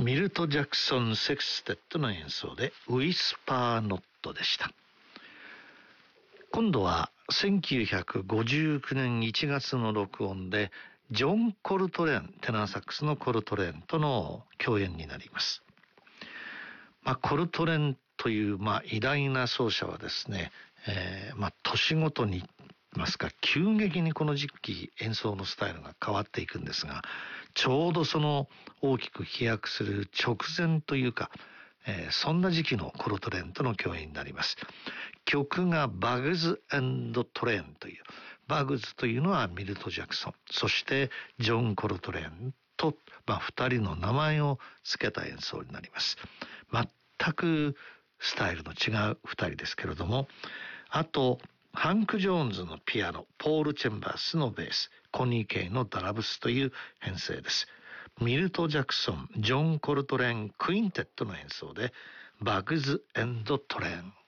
ミルト・ジャクソン・セクステッドの演奏でウィスパー・ノットでした。今度は1959年1月の録音でジョン・コルトレーン、テナーサックスのコルトレーンとの共演になります。コルトレーンという偉大な奏者はですね、年ごとにますか急激にこの時期演奏のスタイルが変わっていくんですが、ちょうどその大きく飛躍する直前というか、そんな時期のコルトレーンとの共演になります。曲がバグズ&トレーンという、バグズというのはミルト・ジャクソン、そしてジョン・コルトレーンと、二人の名前を付けた演奏になります。全くスタイルの違う二人ですけれども、あとハンク・ジョーンズのピアノ、ポール・チェンバースのベース、コニー・ケイのドラブスという編成です。ミルト・ジャクソン、ジョン・コルトレーン・クインテットの演奏でバグズ&トレーン。